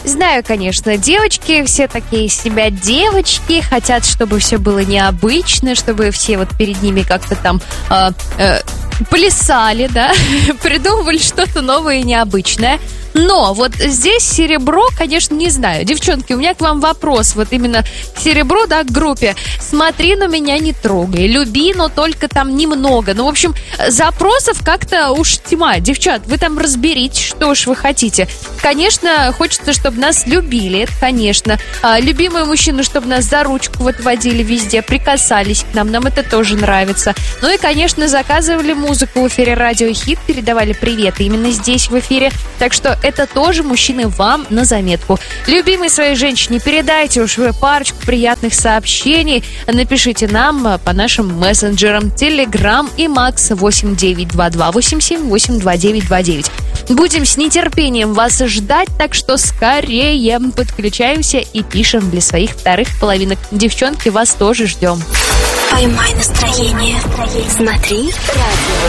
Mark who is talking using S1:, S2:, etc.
S1: Знаю, конечно, девочки, все такие из себя девочки, хотят, чтобы все было необычно, чтобы все вот перед ними как-то там плясали, да, придумывали что-то новое и необычное. Но вот здесь серебро, конечно, не знаю. Девчонки, у меня к вам вопрос. Вот именно к серебру, да, к группе. Смотри, но меня не трогай. Люби, но только там немного. Ну, в общем, запросов как-то уж тьма. Девчат, вы там разберитесь, что уж вы хотите. Конечно, хочется, чтобы нас любили. Это, конечно. Любимые мужчины, чтобы нас за ручку вот водили везде, прикасались к нам. Нам это тоже нравится. Ну и, конечно, заказывали музыку в эфире Радио Хит, передавали приветы именно здесь в эфире. Так что это тоже, мужчины, вам на заметку. Любимой своей женщине передайте уж вы парочку приятных сообщений. Напишите нам по нашим мессенджерам Telegram и Max 8922878929. Будем с нетерпением вас ждать, так что скорее подключаемся и пишем для своих вторых половинок. Девчонки, вас тоже ждем.
S2: Поймай настроение. Смотри радио.